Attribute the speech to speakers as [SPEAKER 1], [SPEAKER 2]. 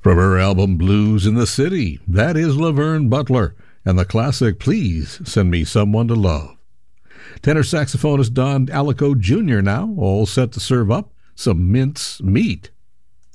[SPEAKER 1] From her album Blues in the City, that is Laverne Butler, and the classic Please Send Me Someone to Love. Tenor saxophonist Don Alico Jr. now, all set to serve up some mince meat.